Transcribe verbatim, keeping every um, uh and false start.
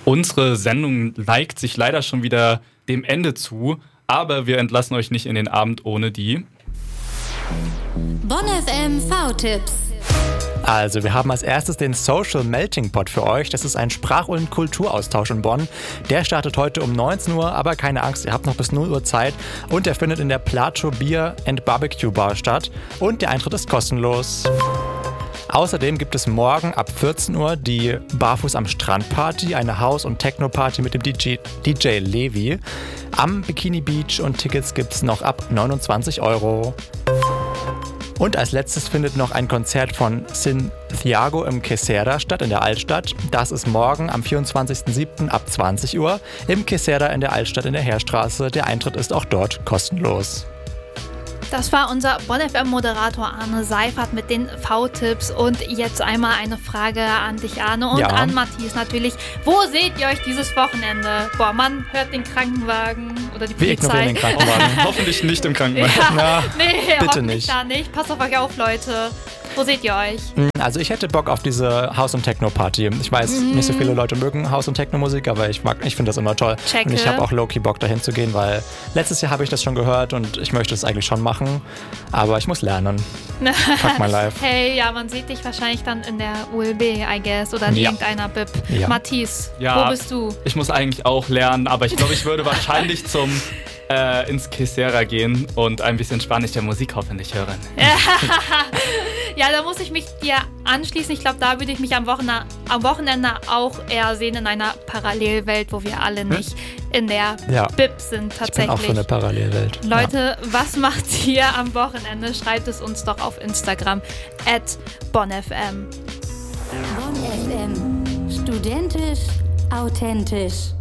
Unsere Sendung neigt sich leider schon wieder dem Ende zu, aber wir entlassen euch nicht in den Abend ohne die Bonn F M V-Tipps. Also, wir haben als erstes den Social Melting Pot für euch. Das ist ein Sprach- und Kulturaustausch in Bonn. Der startet heute um neunzehn Uhr, aber keine Angst, ihr habt noch bis null Uhr Zeit. Und der findet in der Plato Beer and Barbecue Bar statt. Und der Eintritt ist kostenlos. Außerdem gibt es morgen ab vierzehn Uhr die Barfuß am Strand Party, eine House- und Techno-Party mit dem D J, D J Levi am Bikini Beach und Tickets gibt es noch ab neunundzwanzig Euro. Und als letztes findet noch ein Konzert von Santiago im Quesada statt in der Altstadt. Das ist morgen am vierundzwanzigsten siebten ab zwanzig Uhr im Quesada in der Altstadt in der Heerstraße. Der Eintritt ist auch dort kostenlos. Das war unser Bonn F M-Moderator Arne Seifert mit den V-Tipps. Und jetzt einmal eine Frage an dich, Arne, und ja. an Matthias natürlich. Wo seht ihr euch dieses Wochenende? Boah, man hört den Krankenwagen oder die Wir Polizei. ignorieren den Krankenwagen. Hoffentlich nicht im Krankenwagen. Ja, Na, nee, bitte hoffentlich nicht. da nicht. Passt auf euch auf, Leute. Wo seht ihr euch? Also ich hätte Bock auf diese House- und Techno-Party. Ich weiß, Mhm. nicht so viele Leute mögen House- und Techno-Musik, aber ich mag, ich finde das immer toll. Checke. Und ich habe auch low-key Bock dahin zu gehen, weil letztes Jahr habe ich das schon gehört und ich möchte es eigentlich schon machen, aber ich muss lernen. Fuck my life. Hey, ja, man sieht dich wahrscheinlich dann in der U L B, I guess, oder in Ja. irgendeiner Bib. Ja. Matthias, Ja. wo bist du? Ich muss eigentlich auch lernen, aber ich glaube, ich würde wahrscheinlich zum äh, ins Quesera gehen und ein bisschen spanische Musik hoffentlich hören. Ja, da muss ich mich dir anschließen. Ich glaube, da würde ich mich am Wochenende, am Wochenende auch eher sehen in einer Parallelwelt, wo wir alle nicht in der Ja. Bib sind Ich bin tatsächlich. auch für eine Parallelwelt. Leute, was macht ihr am Wochenende? Schreibt es uns doch auf Instagram at bonnfm. Bonn F M. Studentisch, authentisch.